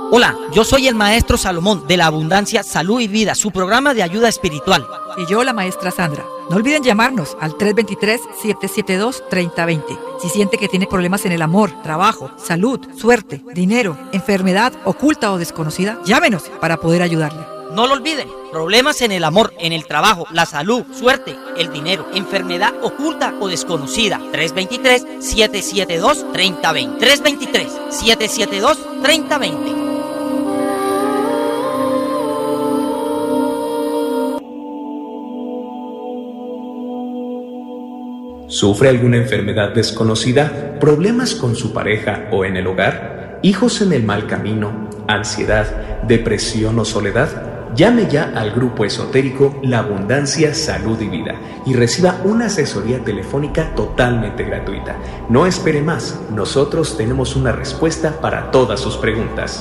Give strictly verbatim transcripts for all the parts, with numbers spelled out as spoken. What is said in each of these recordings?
Hola, yo soy el maestro Salomón de la Abundancia, Salud y Vida, su programa de ayuda espiritual. Y yo, la maestra Sandra. No olviden llamarnos al tres dos tres, siete siete dos, tres cero dos cero. Si siente que tiene problemas en el amor, trabajo, salud, suerte, dinero, enfermedad oculta o desconocida, llámenos para poder ayudarle. No lo olviden, problemas en el amor, en el trabajo, la salud, suerte, el dinero, enfermedad oculta o desconocida. tres dos tres, siete siete dos, tres cero dos cero. tres dos tres, siete siete dos, tres cero dos cero. ¿Sufre alguna enfermedad desconocida, problemas con su pareja o en el hogar, hijos en el mal camino, ansiedad, depresión o soledad? Llame ya al grupo esotérico La Abundancia, Salud y Vida y reciba una asesoría telefónica totalmente gratuita. No espere más, nosotros tenemos una respuesta para todas sus preguntas.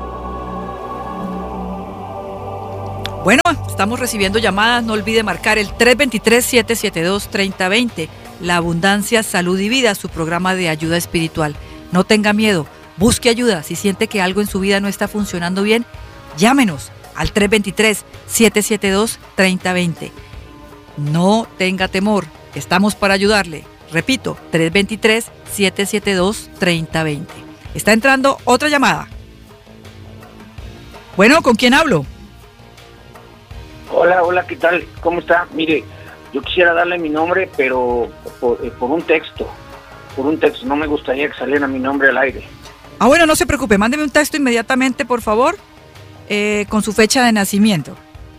Bueno, estamos recibiendo llamadas, no olvide marcar el tres dos tres, siete siete dos, tres cero dos cero. La Abundancia, Salud y Vida, su programa de ayuda espiritual. No tenga miedo, busque ayuda. Si siente que algo en su vida no está funcionando bien, llámenos al tres dos tres, siete siete dos, tres cero dos cero. No tenga temor, estamos para ayudarle. Repito, tres dos tres, siete siete dos, tres cero dos cero. Está entrando otra llamada. Bueno, ¿con quién hablo? Hola, hola, ¿qué tal? ¿Cómo está? Mire, yo quisiera darle mi nombre, pero por, eh, por un texto, por un texto, no me gustaría que saliera mi nombre al aire. Ah, bueno, no se preocupe, mándeme un texto inmediatamente, por favor, eh, con su fecha de nacimiento.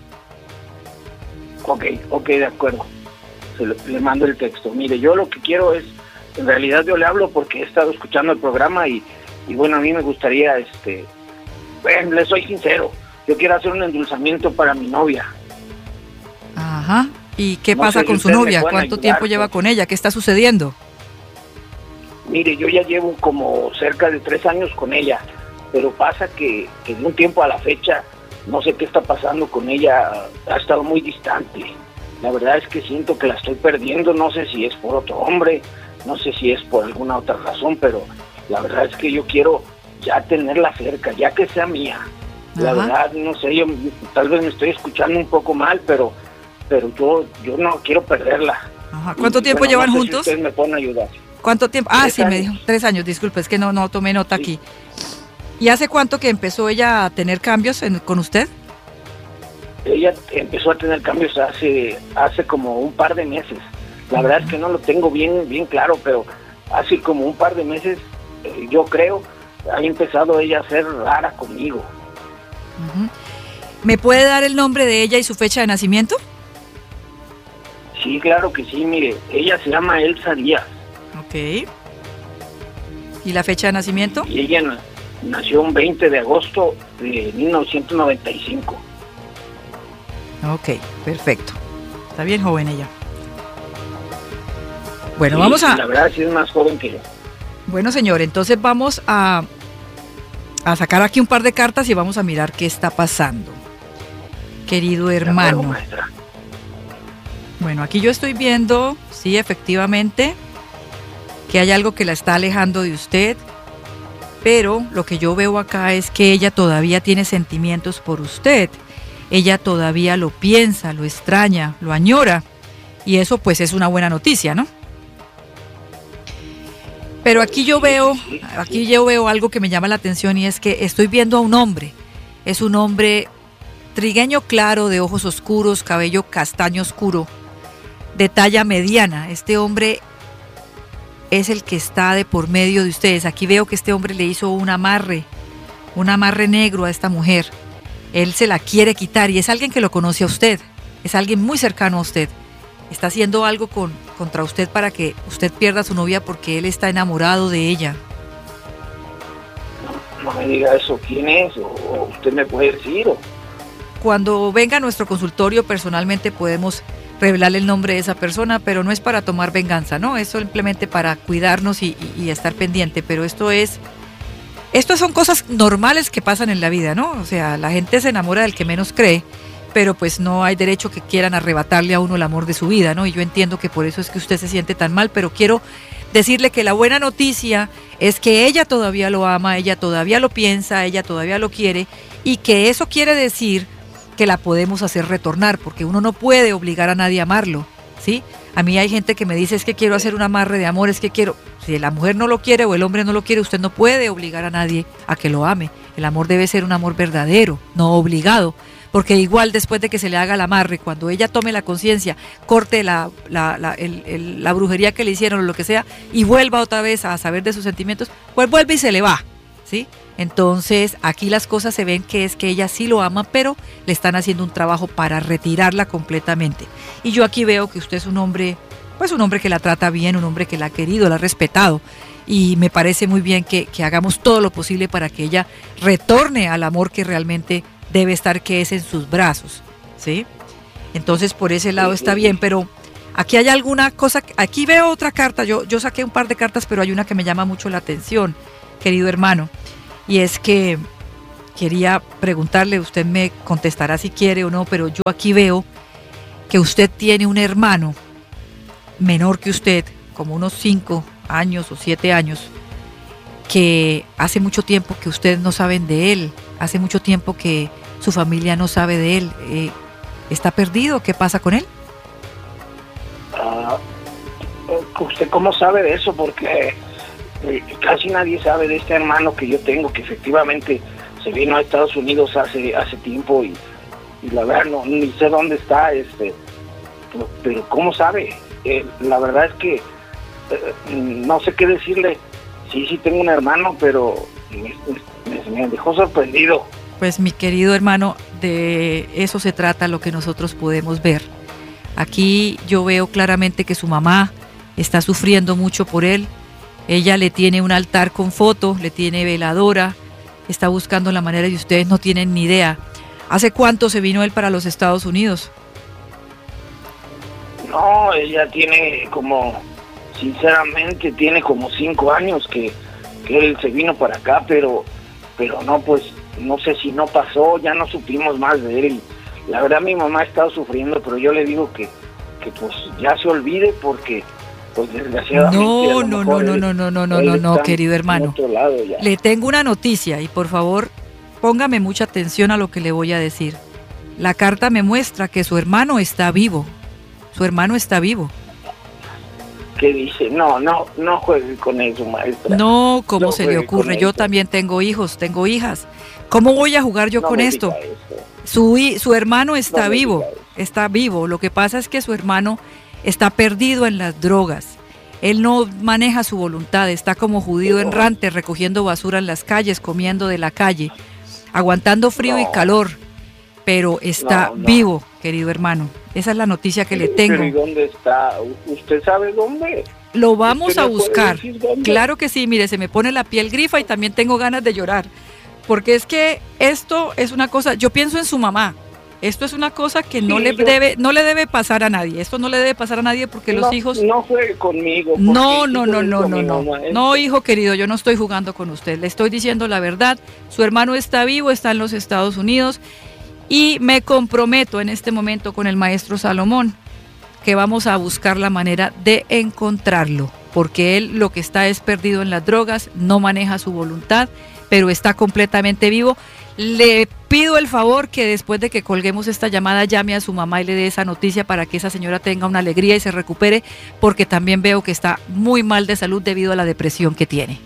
Ok, ok, de acuerdo. Se le, le mando el texto. Mire, yo lo que quiero es, en realidad yo le hablo porque he estado escuchando el programa y, y bueno, a mí me gustaría, este, bueno, le soy sincero, yo quiero hacer un endulzamiento para mi novia. Ajá. ¿Y qué No pasa sé con si su ustedes me novia? pueden ¿Cuánto ayudar, tiempo lleva pues. con ella? ¿Qué está sucediendo? Mire, yo ya llevo como cerca de tres años con ella, pero pasa que, que de un tiempo a la fecha, no sé qué está pasando con ella, ha estado muy distante. La verdad es que siento que la estoy perdiendo, no sé si es por otro hombre, no sé si es por alguna otra razón, pero la verdad es que yo quiero ya tenerla cerca, ya que sea mía. La Ajá. verdad, no sé, yo tal vez me estoy escuchando un poco mal, pero pero yo yo no quiero perderla. Ajá. ¿Cuánto Y, tiempo bueno, llevan no sé juntos? Si ustedes me pueden ayudar. ¿Cuánto tiempo? Ah, Tres sí, me años. dijo. Tres años, disculpe, es que no, no tomé nota Sí. aquí. ¿Y hace cuánto que empezó ella a tener cambios en- con usted? Ella empezó a tener cambios hace hace como un par de meses. La verdad es que no lo tengo bien bien claro, pero hace como un par de meses, eh, yo creo, ha empezado ella a ser rara conmigo. Ujú. ¿Me puede dar el nombre de ella y su fecha de nacimiento? Sí, claro que sí, mire, ella se llama Elsa Díaz Ok. ¿Y la fecha de nacimiento? y ella na- nació un veinte de agosto de mil novecientos noventa y cinco. Ok, perfecto. Está bien joven ella. Bueno, Sí, vamos a... La verdad sí es más joven que yo. Bueno, señor, entonces vamos a, a sacar aquí un par de cartas y vamos a mirar qué está pasando. Querido De acuerdo, hermano. maestra. Bueno, aquí yo estoy viendo, sí, efectivamente, que hay algo que la está alejando de usted, pero lo que yo veo acá es que ella todavía tiene sentimientos por usted. Ella todavía lo piensa, lo extraña, lo añora, y eso pues es una buena noticia, ¿no? Pero aquí yo veo, aquí yo veo algo que me llama la atención y es que estoy viendo a un hombre. Es un hombre trigueño claro, de ojos oscuros, cabello castaño oscuro, de talla mediana. Este hombre es el que está de por medio de ustedes. Aquí veo que este hombre le hizo un amarre, un amarre negro a esta mujer. Él se la quiere quitar y es alguien que lo conoce a usted, es alguien muy cercano a usted. Está haciendo algo con, contra usted para que usted pierda a su novia porque él está enamorado de ella. No me diga eso, ¿quién es? O, o usted me puede decir. O... Cuando venga a nuestro consultorio personalmente podemos revelarle el nombre de esa persona, pero no es para tomar venganza, ¿no? Es simplemente para cuidarnos y, y, y estar pendiente, pero esto es... Esto son cosas normales que pasan en la vida, ¿no? O sea, la gente se enamora del que menos cree, pero pues no hay derecho que quieran arrebatarle a uno el amor de su vida, ¿no? Y yo entiendo que por eso es que usted se siente tan mal, pero quiero decirle que la buena noticia es que ella todavía lo ama, ella todavía lo piensa, ella todavía lo quiere, y que eso quiere decir que la podemos hacer retornar, porque uno no puede obligar a nadie a amarlo, ¿sí? A mí hay gente que me dice, es que quiero hacer un amarre de amor, es que quiero... Si la mujer no lo quiere o el hombre no lo quiere, usted no puede obligar a nadie a que lo ame. El amor debe ser un amor verdadero, no obligado, porque igual después de que se le haga el amarre, cuando ella tome la conciencia, corte la, la, la, el, el, la brujería que le hicieron o lo que sea, y vuelva otra vez a saber de sus sentimientos, pues vuelve y se le va, ¿sí? Entonces aquí las cosas se ven que es que ella sí lo ama, pero le están haciendo un trabajo para retirarla completamente. Y yo aquí veo que usted es un hombre, pues un hombre que la trata bien, un hombre que la ha querido, la ha respetado, y me parece muy bien que, que hagamos todo lo posible para que ella retorne al amor que realmente debe estar, que es en sus brazos, ¿sí? Entonces por ese lado está bien, pero aquí hay alguna cosa, aquí veo otra carta, yo, yo saqué un par de cartas, pero hay una que me llama mucho la atención, querido hermano, y es que quería preguntarle, usted me contestará si quiere o no, pero yo aquí veo que usted tiene un hermano menor que usted, como unos cinco años o siete años, que hace mucho tiempo que ustedes no saben de él, hace mucho tiempo que su familia no sabe de él. Eh, ¿Está perdido? ¿Qué pasa con él? Uh, ¿Usted cómo sabe de eso? Porque eh, casi nadie sabe de este hermano que yo tengo, que efectivamente se vino a Estados Unidos hace hace tiempo y, y la verdad no ni sé dónde está, este, pero, pero ¿cómo sabe? Eh, la verdad es que eh, no sé qué decirle. Sí, sí tengo un hermano, pero me, me, me dejó sorprendido. Pues mi querido hermano, de eso se trata lo que nosotros podemos ver. Aquí yo veo claramente que su mamá está sufriendo mucho por él. Ella le tiene un altar con foto, le tiene veladora, está buscando la manera y ustedes no tienen ni idea. ¿Hace cuánto se vino él para los Estados Unidos? No, ella tiene como... Sinceramente tiene como cinco años que, que él se vino para acá, pero pero no, pues no sé si no pasó, ya no supimos más de él. La verdad mi mamá ha estado sufriendo, pero yo le digo que, que pues ya se olvide porque pues desgraciadamente... No, no, no, no, no, no, no, no, no, no, querido hermano. Le tengo una noticia y por favor póngame mucha atención a lo que le voy a decir. La carta me muestra que su hermano está vivo, su hermano está vivo. ¿Qué dice? No, no, no juegue con eso, maestra. No, ¿cómo no se le ocurre? Yo también tengo hijos, tengo hijas. ¿Cómo voy a jugar yo no con esto? Su, su hermano está no vivo, está vivo. Lo que pasa es que su hermano está perdido en las drogas. Él no maneja su voluntad, está como judío no. errante, recogiendo basura en las calles, comiendo de la calle, aguantando frío no. y calor, pero está no, no. vivo, querido hermano. Esa es la noticia que le tengo. ¿Y dónde está? ¿Usted sabe dónde? Lo vamos a buscar. Claro que sí, mire, se me pone la piel grifa y también tengo ganas de llorar. Porque es que esto es una cosa, yo pienso en su mamá. Esto es una cosa que no sí, le yo, debe no le debe pasar a nadie. Esto no le debe pasar a nadie porque no, los hijos... No juegue conmigo. No, no, no, no, no, no. No, hijo querido, yo no estoy jugando con usted. Le estoy diciendo la verdad. Su hermano está vivo, está en los Estados Unidos. Y me comprometo en este momento con el maestro Salomón que vamos a buscar la manera de encontrarlo, porque él lo que está es perdido en las drogas, no maneja su voluntad, pero está completamente vivo. Le pido el favor que después de que colguemos esta llamada llame a su mamá y le dé esa noticia para que esa señora tenga una alegría y se recupere, porque también veo que está muy mal de salud debido a la depresión que tiene.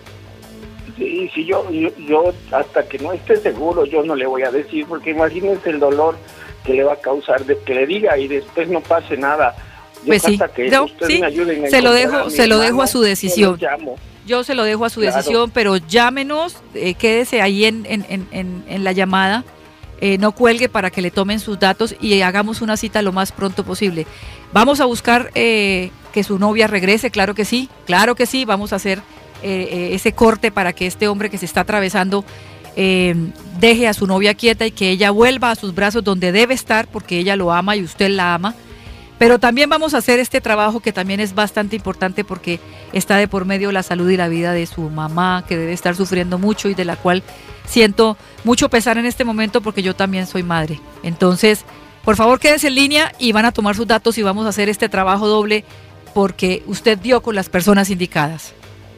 Sí, sí, yo, yo, yo hasta que no esté seguro yo no le voy a decir, porque imagínense el dolor que le va a causar de que le diga y después no pase nada. Yo pues sí, que no, sí. me se lo dejo, se lo dejo a su decisión. Yo, yo se lo dejo a su claro. decisión, pero llámenos, eh, quédese ahí en, en, en, en la llamada, eh, no cuelgue para que le tomen sus datos y hagamos una cita lo más pronto posible. Vamos a buscar eh, que su novia regrese, claro que sí, claro que sí, vamos a hacer Eh, eh, ese corte para que este hombre que se está atravesando eh, deje a su novia quieta y que ella vuelva a sus brazos donde debe estar, porque ella lo ama y usted la ama. Pero también vamos a hacer este trabajo que también es bastante importante porque está de por medio la salud y la vida de su mamá, que debe estar sufriendo mucho y de la cual siento mucho pesar en este momento porque yo también soy madre. Entonces, por favor quédese en línea y van a tomar sus datos y vamos a hacer este trabajo doble porque usted dio con las personas indicadas.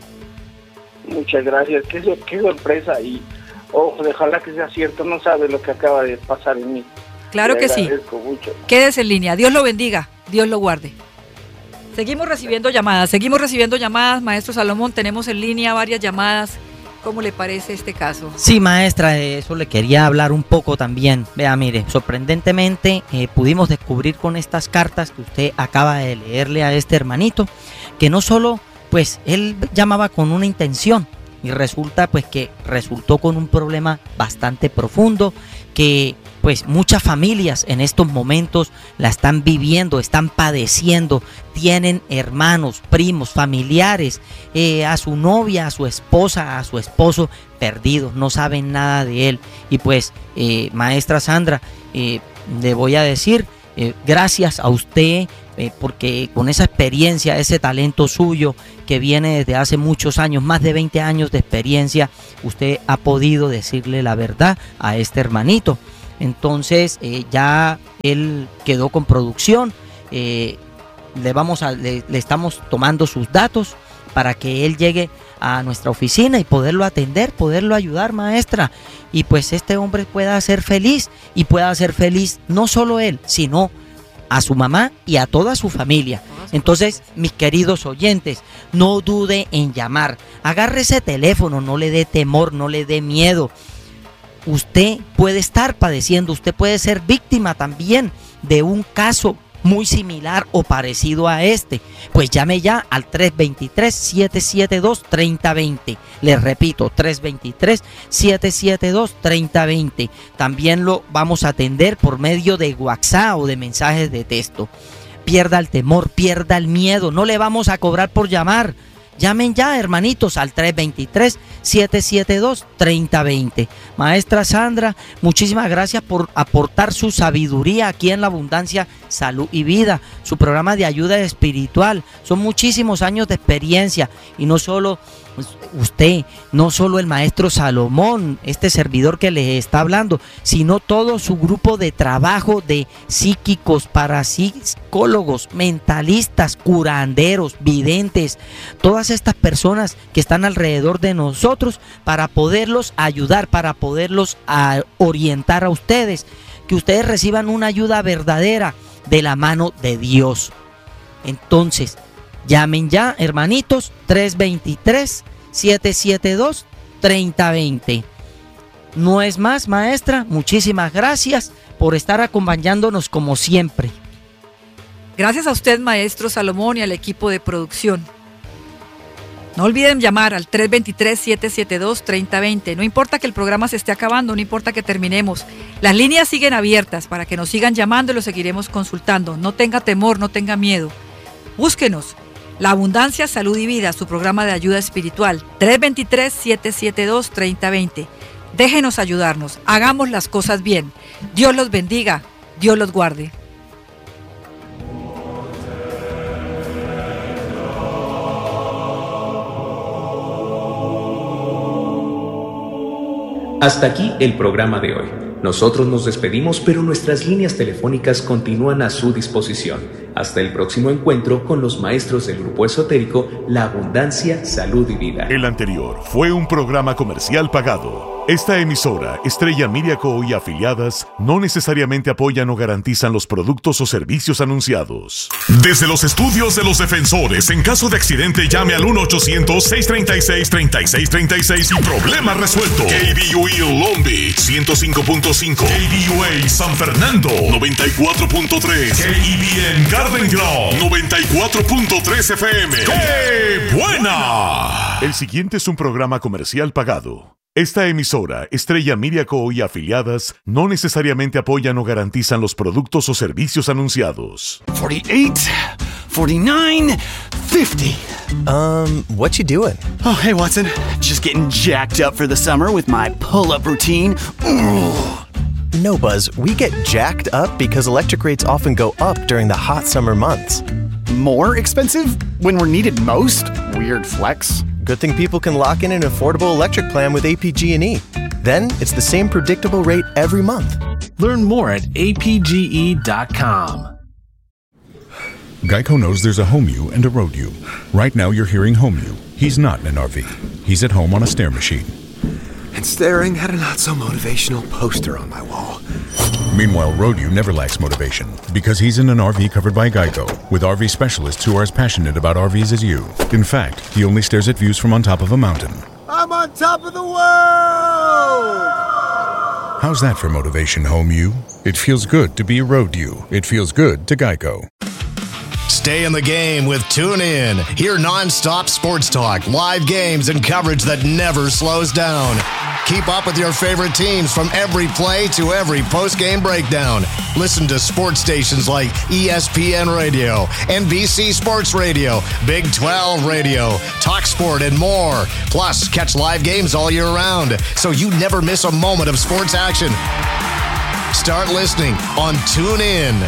Muchas gracias, qué, qué sorpresa, y oh, ojalá que sea cierto, no sabe lo que acaba de pasar en mí. Claro Le que sí. Mucho. Quédese en línea, Dios lo bendiga, Dios lo guarde. Seguimos recibiendo llamadas, seguimos recibiendo llamadas, maestro Salomón, tenemos en línea varias llamadas. ¿Cómo le parece este caso? Sí, maestra, de eso le quería hablar un poco también. Vea, mire, sorprendentemente eh, pudimos descubrir con estas cartas que usted acaba de leerle a este hermanito, que no solo, pues, él llamaba con una intención, y resulta, pues, que resultó con un problema bastante profundo, que pues muchas familias en estos momentos la están viviendo, están padeciendo, tienen hermanos, primos, familiares, eh, a su novia, a su esposa, a su esposo perdidos, no saben nada de él. Y pues, eh, maestra Sandra, eh, le voy a decir, eh, gracias a usted, eh, porque con esa experiencia, ese talento suyo que viene desde hace muchos años, más de veinte años de experiencia, usted ha podido decirle la verdad a este hermanito. Entonces eh, ya él quedó con producción, eh, le, vamos a, le, le estamos tomando sus datos para que él llegue a nuestra oficina y poderlo atender, poderlo ayudar, maestra, y pues este hombre pueda ser feliz, y pueda ser feliz no solo él, sino a su mamá y a toda su familia. Entonces, mis queridos oyentes, no dude en llamar, agarre ese teléfono, no le dé temor, no le dé miedo. Usted puede estar padeciendo, usted puede ser víctima también de un caso muy similar o parecido a este. Pues llame ya al tres dos tres, siete siete dos, tres cero dos cero. Les repito, tres dos tres, siete siete dos, tres cero dos cero. También lo vamos a atender por medio de WhatsApp o de mensajes de texto. Pierda el temor, pierda el miedo, no le vamos a cobrar por llamar. Llamen ya, hermanitos, al tres dos tres, siete siete dos, tres cero dos cero. Maestra Sandra, muchísimas gracias por aportar su sabiduría aquí en La Abundancia, Salud y Vida, su programa de ayuda espiritual. Son muchísimos años de experiencia, y no solo usted, no solo el maestro Salomón, este servidor que les está hablando, sino todo su grupo de trabajo de psíquicos, parapsicólogos, mentalistas, curanderos, videntes, todas estas personas que están alrededor de nosotros para poderlos ayudar, para poderlos a orientar a ustedes, que ustedes reciban una ayuda verdadera de la mano de Dios. Entonces, llamen ya, hermanitos, tres dos tres, siete siete dos, tres cero dos cero. No es más, maestra, muchísimas gracias por estar acompañándonos como siempre. Gracias a usted, maestro Salomón, y al equipo de producción. No olviden llamar al tres dos tres, siete siete dos, tres cero dos cero. No importa que el programa se esté acabando, no importa que terminemos. Las líneas siguen abiertas para que nos sigan llamando y los seguiremos consultando. No tenga temor, no tenga miedo. Búsquenos. La Abundancia, Salud y Vida, su programa de ayuda espiritual. tres dos tres, siete siete dos, tres cero dos cero. Déjenos ayudarnos. Hagamos las cosas bien. Dios los bendiga. Dios los guarde. Hasta aquí el programa de hoy. Nosotros nos despedimos, pero nuestras líneas telefónicas continúan a su disposición. Hasta el próximo encuentro con los maestros del grupo esotérico La Abundancia, Salud y Vida. El anterior fue un programa comercial pagado. Esta emisora, Estrella Miriaco y afiliadas, no necesariamente apoyan o garantizan los productos o servicios anunciados. Desde los estudios de los defensores, en caso de accidente, llame al uno ochocientos, seis tres seis, tres seis tres seis y problema resuelto. K B U E Long Beach, ciento cinco punto cinco. K B U A San Fernando, noventa y cuatro punto tres. K E B N Garden Grove, noventa y cuatro punto tres F M. ¡Qué buena! El siguiente es un programa comercial pagado. Esta emisora, Estrella Miriaco y afiliadas, no necesariamente apoyan o garantizan los productos o servicios anunciados. forty-eight, forty-nine, fifty. Um, what you doing? Oh, hey, Watson. Just getting jacked up for the summer with my pull-up routine. No, Buzz, we get jacked up because electric rates often go up during the hot summer months. More expensive when we're needed most? Weird flex. Good thing people can lock in an affordable electric plan with A P G and E. Then it's the same predictable rate every month. Learn more at A P G E dot com. Geico knows there's a home you and a road you. Right now you're hearing home you. He's not in an R V. He's at home on a stair machine. And staring at a not-so-motivational poster on my wall. Meanwhile, road you never lacks motivation because he's in an R V covered by Geico with R V specialists who are as passionate about R Vs as you. In fact, he only stares at views from on top of a mountain. I'm on top of the world! How's that for motivation, home you? It feels good to be road you. It feels good to Geico. Stay in the game with TuneIn. Hear non-stop sports talk, live games, and coverage that never slows down. Keep up with your favorite teams from every play to every post-game breakdown. Listen to sports stations like E S P N Radio, N B C Sports Radio, Big twelve Radio, TalkSport, and more. Plus, catch live games all year round, so you never miss a moment of sports action. Start listening on TuneIn.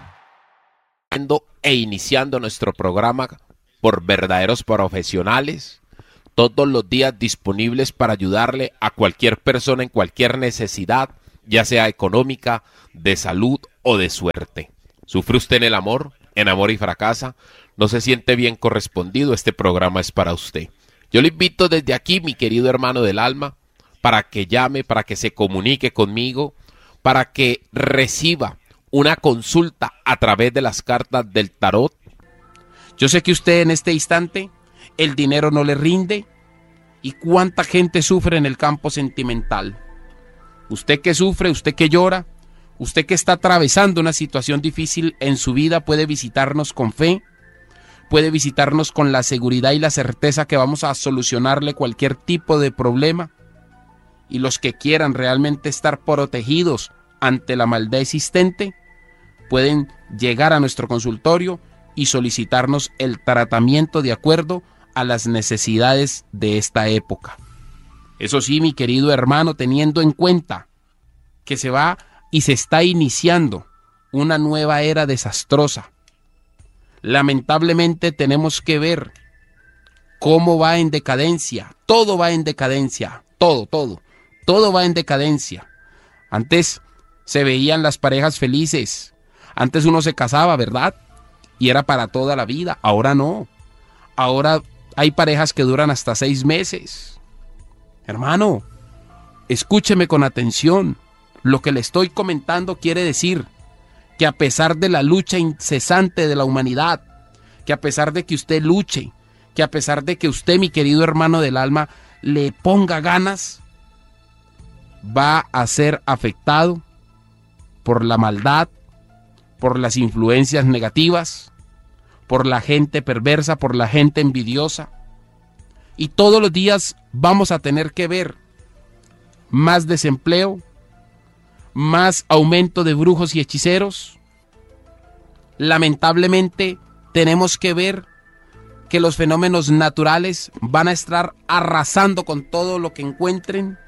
E iniciando nuestro programa por verdaderos profesionales, todos los días disponibles para ayudarle a cualquier persona en cualquier necesidad, ya sea económica, de salud o de suerte. ¿Sufre usted en el amor, en amor y fracasa? ¿No se siente bien correspondido? Este programa es para usted. Yo le invito desde aquí, mi querido hermano del alma, para que llame, para que se comunique conmigo, para que reciba una consulta a través de las cartas del tarot. Yo sé que usted en este instante el dinero no le rinde y cuánta gente sufre en el campo sentimental. Usted que sufre, usted que llora, usted que está atravesando una situación difícil en su vida puede visitarnos con fe, puede visitarnos con la seguridad y la certeza que vamos a solucionarle cualquier tipo de problema. Y los que quieran realmente estar protegidos ante la maldad existente, pueden llegar a nuestro consultorio y solicitarnos el tratamiento de acuerdo a las necesidades de esta época. Eso sí, mi querido hermano, teniendo en cuenta que se va y se está iniciando una nueva era desastrosa. Lamentablemente tenemos que ver cómo va en decadencia. Todo va en decadencia. Todo, todo. Todo va en decadencia. Antes se veían las parejas felices. Antes uno se casaba, ¿verdad? Y era para toda la vida. Ahora no. Ahora hay parejas que duran hasta seis meses. Hermano, escúcheme con atención. Lo que le estoy comentando quiere decir que a pesar de la lucha incesante de la humanidad, que a pesar de que usted luche, que a pesar de que usted, mi querido hermano del alma, le ponga ganas, va a ser afectado por la maldad, por las influencias negativas, por la gente perversa, por la gente envidiosa. Y todos los días vamos a tener que ver más desempleo, más aumento de brujos y hechiceros. Lamentablemente tenemos que ver que los fenómenos naturales van a estar arrasando con todo lo que encuentren.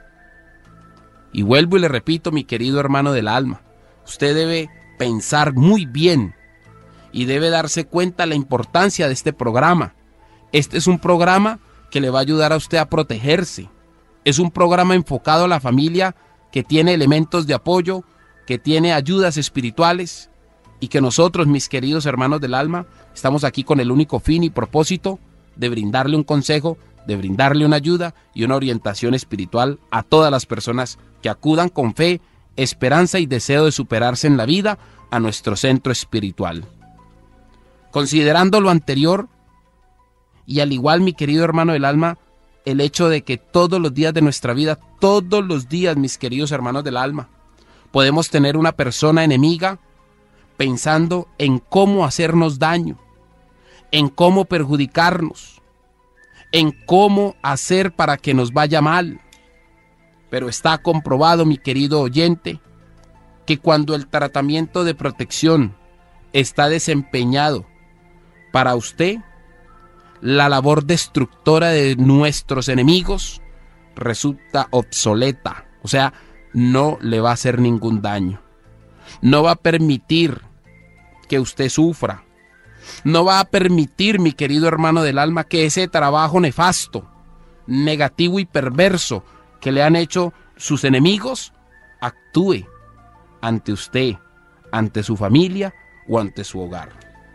Y vuelvo y le repito, mi querido hermano del alma, usted debe pensar muy bien y debe darse cuenta la importancia de este programa. Este es un programa que le va a ayudar a usted a protegerse. Es un programa enfocado a la familia que tiene elementos de apoyo, que tiene ayudas espirituales y que nosotros, mis queridos hermanos del alma, estamos aquí con el único fin y propósito de brindarle un consejo, de brindarle una ayuda y una orientación espiritual a todas las personas que acudan con fe, esperanza y deseo de superarse en la vida a nuestro centro espiritual. Considerando lo anterior, y al igual, mi querido hermano del alma, el hecho de que todos los días de nuestra vida, todos los días, mis queridos hermanos del alma, podemos tener una persona enemiga pensando en cómo hacernos daño, en cómo perjudicarnos, en cómo hacer para que nos vaya mal. Pero está comprobado, mi querido oyente, que cuando el tratamiento de protección está desempeñado para usted, la labor destructora de nuestros enemigos resulta obsoleta. O sea, no le va a hacer ningún daño. No va a permitir que usted sufra. No va a permitir, mi querido hermano del alma, que ese trabajo nefasto, negativo y perverso que le han hecho sus enemigos actúe ante usted, ante su familia o ante su hogar.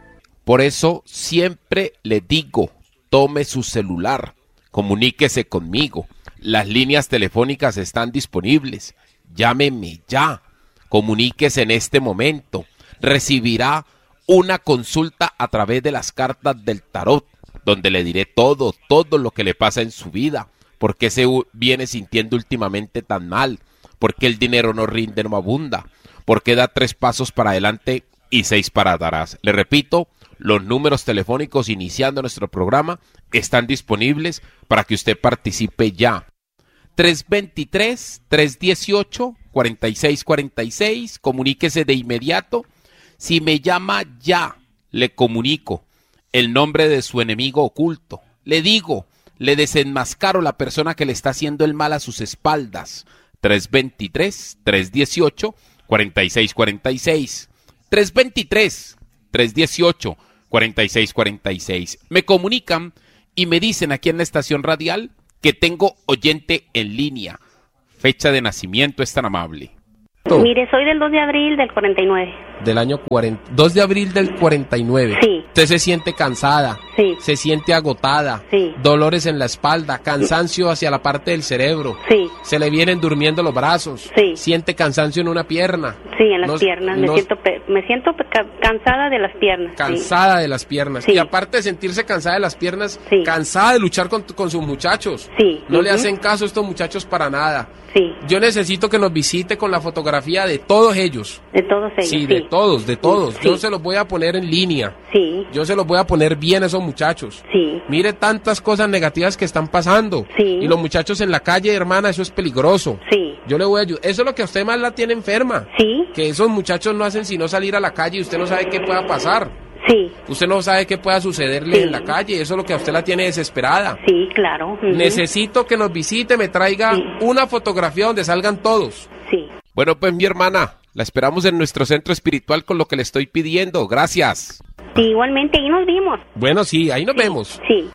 Por eso siempre le digo, tome su celular, comuníquese conmigo. Las líneas telefónicas están disponibles. Llámeme ya. Comuníquese en este momento. Recibirá una consulta a través de las cartas del tarot, donde le diré todo, todo lo que le pasa en su vida. ¿Por qué se viene sintiendo últimamente tan mal? ¿Por qué el dinero no rinde, no abunda? ¿Por qué da tres pasos para adelante y seis para atrás? Le repito, los números telefónicos iniciando nuestro programa están disponibles para que usted participe ya. tres dos tres, tres uno ocho, cuatro seis cuatro seis, comuníquese de inmediato. Si me llama ya, le comunico el nombre de su enemigo oculto. Le digo, le desenmascaro la persona que le está haciendo el mal a sus espaldas. tres dos tres, tres uno ocho, cuatro seis cuatro seis. tres dos tres, tres uno ocho, cuatro seis cuatro seis. Me comunican y me dicen aquí en la estación radial que tengo oyente en línea. Fecha de nacimiento es tan amable. Mire, soy del dos de abril del cuarenta y nueve. Del año cuarenta, dos de abril del cuarenta y nueve. Sí. Usted se siente cansada. Sí. Se siente agotada. Sí. Dolores en la espalda, cansancio hacia la parte del cerebro. Sí. Se le vienen durmiendo los brazos. Sí. Siente cansancio en una pierna. Sí, en las No- piernas. Me no- siento pe- me siento pe- ca- cansada de las piernas. Cansada de las piernas. Sí. Y aparte de sentirse cansada de las piernas, Sí. cansada de luchar con, con sus muchachos. Sí. No le Ujú. hacen caso a estos muchachos para nada. Sí. Yo necesito que nos visite con la fotografía de todos ellos. De todos ellos. Sí, de todos, de todos. Sí. Yo se los voy a poner en línea. Sí. Yo se los voy a poner bien a esos muchachos. Sí. Mire tantas cosas negativas que están pasando. Sí. Y los muchachos en la calle, hermana, eso es peligroso. Sí. Yo le voy a ayudar. Eso es lo que a usted más la tiene enferma. Sí. Que esos muchachos no hacen sino salir a la calle y usted no sabe qué pueda pasar. Sí. Usted no sabe qué pueda sucederle Sí. en la calle. Eso es lo que a usted la tiene desesperada. Sí, claro. Ujú. Necesito que nos visite, me traiga una fotografía donde salgan todos. Sí. Bueno, pues mi hermana, la esperamos en nuestro centro espiritual con lo que le estoy pidiendo. Gracias. Sí, igualmente, ahí nos vimos. Bueno, sí, ahí nos vemos. Sí.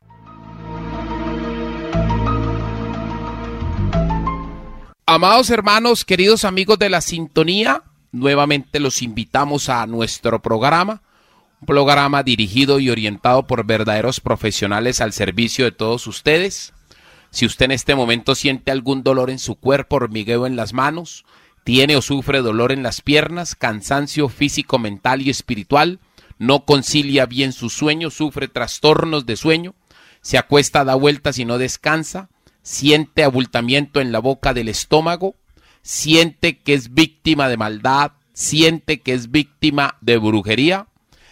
Amados hermanos, queridos amigos de la sintonía, nuevamente los invitamos a nuestro programa, un programa dirigido y orientado por verdaderos profesionales al servicio de todos ustedes. Si usted en este momento siente algún dolor en su cuerpo, hormigueo en las manos, tiene o sufre dolor en las piernas, cansancio físico, mental y espiritual, no concilia bien su sueño, sufre trastornos de sueño, se acuesta, da vueltas y no descansa, siente abultamiento en la boca del estómago, siente que es víctima de maldad, siente que es víctima de brujería,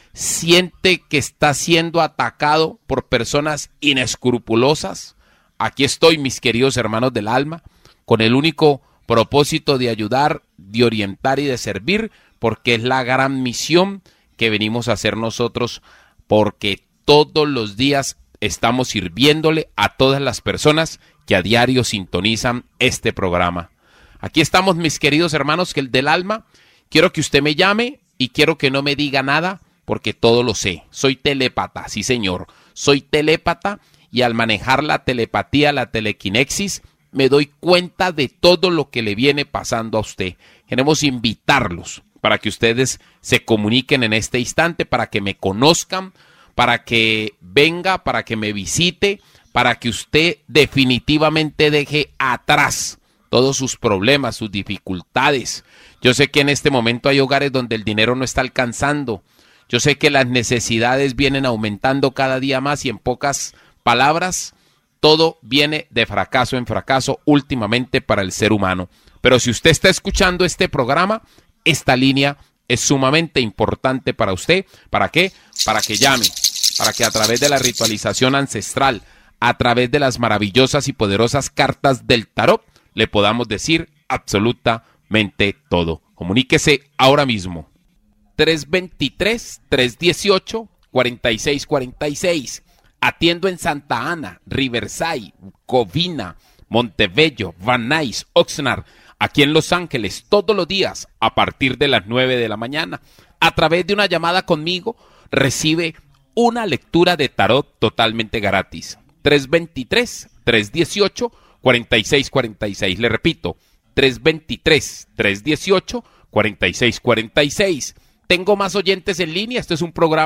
siente que está siendo atacado por personas inescrupulosas. Aquí estoy, mis queridos hermanos del alma, con el único propósito de ayudar, de orientar y de servir, porque es la gran misión que venimos a hacer nosotros, porque todos los días estamos sirviéndole a todas las personas que a diario sintonizan este programa. Aquí estamos, mis queridos hermanos que el del alma. Quiero que usted me llame y quiero que no me diga nada, porque todo lo sé. Soy telépata, sí señor, soy telépata, y al manejar la telepatía, la telequinexis, me doy cuenta de todo lo que le viene pasando a usted. Queremos invitarlos para que ustedes se comuniquen en este instante, para que me conozcan, para que venga, para que me visite, para que usted definitivamente deje atrás todos sus problemas, sus dificultades. Yo sé que en este momento hay hogares donde el dinero no está alcanzando. Yo sé que las necesidades vienen aumentando cada día más y en pocas palabras, todo viene de fracaso en fracaso últimamente para el ser humano. Pero si usted está escuchando este programa, esta línea es sumamente importante para usted. ¿Para qué? Para que llame, para que a través de la ritualización ancestral, a través de las maravillosas y poderosas cartas del tarot, le podamos decir absolutamente todo. Comuníquese ahora mismo. tres dos tres, tres uno ocho, cuatro seis cuatro seis. Atiendo en Santa Ana, Riverside, Covina, Montebello, Van Nuys, Oxnard, aquí en Los Ángeles, todos los días a partir de las nueve de la mañana. A través de una llamada conmigo, recibe una lectura de tarot totalmente gratis. tres dos tres, tres uno ocho, cuatro seis cuatro seis. Le repito, tres dos tres, tres uno ocho, cuatro seis cuatro seis. Tengo más oyentes en línea. Este es un programa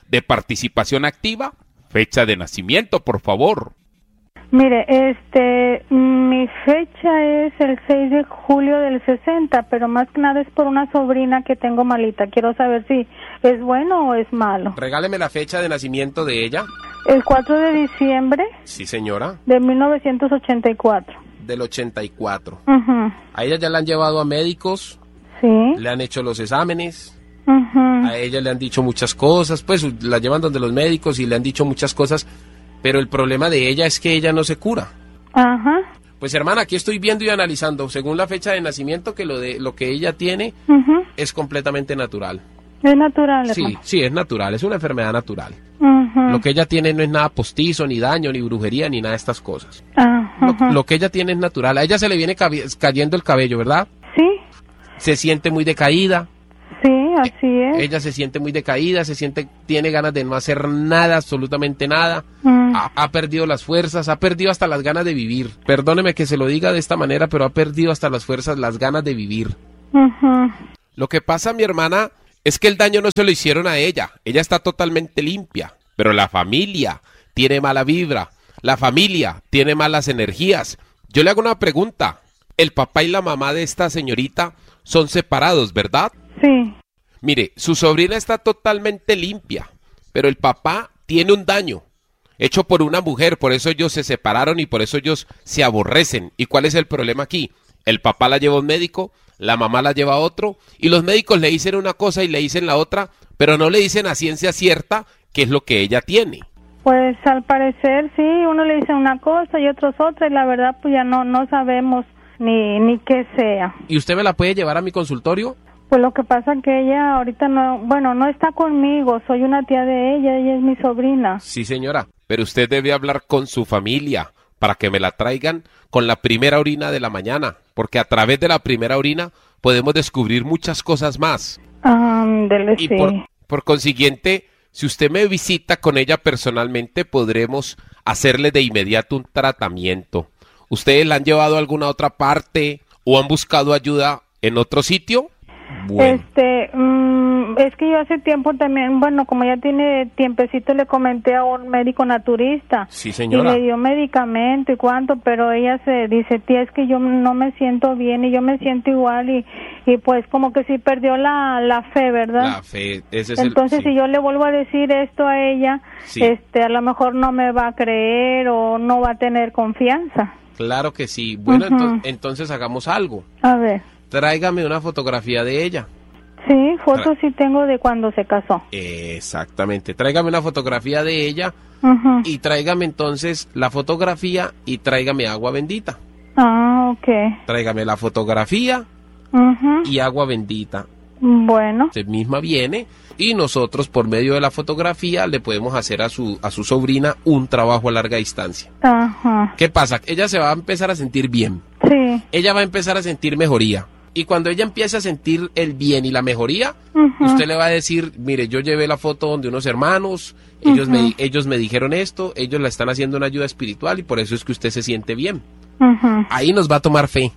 de participación activa. Fecha de nacimiento, por favor. Mire, este, mi fecha es el seis de julio del sesenta, pero más que nada es por una sobrina que tengo malita. Quiero saber si es bueno o es malo. Regáleme la fecha de nacimiento de ella. El cuatro de diciembre. Sí, señora. De mil novecientos ochenta y cuatro. Del ochenta y cuatro. Uh-huh. A ella ya la han llevado a médicos. Sí. Le han hecho los exámenes. Uh-huh. A ella le han dicho muchas cosas. Pues la llevan donde los médicos y le han dicho muchas cosas. Pero el problema de ella es que ella no se cura. Ajá. Pues hermana, aquí estoy viendo y analizando, según la fecha de nacimiento, que lo de lo que ella tiene uh-huh. es completamente natural. Es natural, Sí, hermano. sí, es natural, es una enfermedad natural. Uh-huh. Lo que ella tiene no es nada postizo, ni daño, ni brujería, ni nada de estas cosas. Uh-huh. Lo, lo que ella tiene es natural. A ella se le viene cabi- cayendo el cabello, ¿verdad? Sí. Se siente muy decaída. Sí, así es. Ella se siente muy decaída, se siente, tiene ganas de no hacer nada, absolutamente nada. Mm. Ha, ha perdido las fuerzas, ha perdido hasta las ganas de vivir. Perdóneme que se lo diga de esta manera, pero ha perdido hasta las fuerzas, las ganas de vivir. Uh-huh. Lo que pasa, mi hermana, es que el daño no se lo hicieron a ella. Ella está totalmente limpia, pero la familia tiene mala vibra. La familia tiene malas energías. Yo le hago una pregunta. El papá y la mamá de esta señorita son separados, ¿verdad? Sí. Mire, su sobrina está totalmente limpia, pero el papá tiene un daño hecho por una mujer, por eso ellos se separaron y por eso ellos se aborrecen. ¿Y cuál es el problema aquí? El papá la lleva a un médico, la mamá la lleva a otro, y los médicos le dicen una cosa y le dicen la otra, pero no le dicen a ciencia cierta qué es lo que ella tiene. Pues al parecer sí, uno le dice una cosa y otros otra, y la verdad pues ya no, no sabemos ni, ni qué sea. ¿Y usted me la puede llevar a mi consultorio? Pues lo que pasa es que ella ahorita no, bueno, no está conmigo, soy una tía de ella, ella es mi sobrina. Sí, señora, pero usted debe hablar con su familia para que me la traigan con la primera orina de la mañana, porque a través de la primera orina podemos descubrir muchas cosas más. Ándele, Y sí. por, por consiguiente, si usted me visita con ella personalmente, podremos hacerle de inmediato un tratamiento. ¿Ustedes la han llevado a alguna otra parte o han buscado ayuda en otro sitio? Bueno. Este, mm, es que yo hace tiempo también, bueno, como ya tiene tiempecito, le comenté a un médico naturista. Sí, señora. Y le dio medicamento y cuánto, pero ella se dice, tía, es que yo no me siento bien y yo me siento igual y, y pues como que sí perdió la, la fe, ¿verdad? La fe, ese es Entonces, el... sí. si yo le vuelvo a decir esto a ella, Sí. este, a lo mejor no me va a creer o no va a tener confianza. Claro que sí. Bueno, Ujú. ento- entonces hagamos algo. A ver, Tráigame una fotografía de ella. sí, fotos sí tengo de cuando se casó. Exactamente. Tráigame una fotografía de ella Ujú. y tráigame entonces la fotografía y tráigame agua bendita. Ah, ok. Tráigame la fotografía Ujú. y agua bendita. Bueno, Usted misma viene y nosotros por medio de la fotografía le podemos hacer a su a su sobrina un trabajo a larga distancia. ajá, ¿Qué pasa? Ella se va a empezar a sentir bien. sí. Ella va a empezar a sentir mejoría. Y cuando ella empiece a sentir el bien y la mejoría, Ujú. usted le va a decir, mire, yo llevé la foto donde unos hermanos, ellos, Ujú. me, ellos me dijeron esto, ellos la están haciendo una ayuda espiritual y por eso es que usted se siente bien. Ujú. Ahí nos va a tomar fe.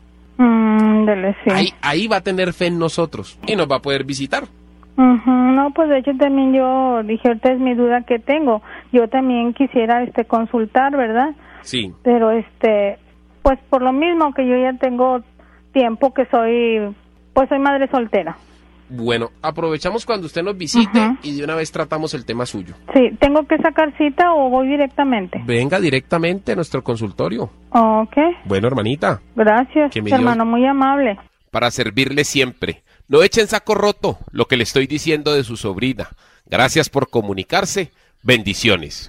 Mm, dele, sí. Ahí, ahí va a tener fe en nosotros y nos va a poder visitar. Ujú. No, pues de hecho también yo dije, ahorita es mi duda que tengo. Yo también quisiera este consultar, ¿verdad? Sí. Pero este, pues por lo mismo que yo ya tengo tiempo que soy, pues soy madre soltera. Bueno, aprovechamos cuando usted nos visite Ujú. y de una vez tratamos el tema suyo. Sí, ¿tengo que sacar cita o voy directamente? Venga directamente a nuestro consultorio. Ok, Bueno, hermanita, gracias, Que me dio- hermano, muy amable. para servirle siempre. No echen saco roto lo que le estoy diciendo de su sobrina. Gracias por comunicarse. Bendiciones.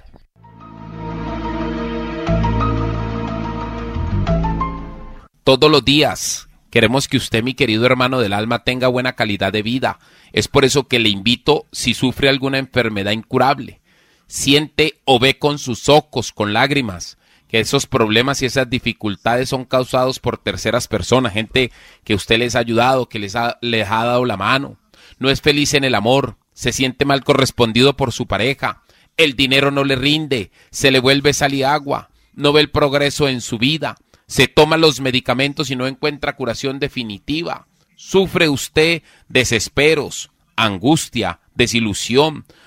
Todos los días queremos que usted, mi querido hermano del alma, tenga buena calidad de vida. Es por eso que le invito, si sufre alguna enfermedad incurable, siente o ve con sus ojos, con lágrimas, que esos problemas y esas dificultades son causados por terceras personas, gente que usted les ha ayudado, que les ha, les ha dado la mano. No es feliz en el amor, se siente mal correspondido por su pareja, el dinero no le rinde, se le vuelve sal y agua, no ve el progreso en su vida, se toma los medicamentos y no encuentra curación definitiva. Sufre usted desesperos, angustia, desilusión,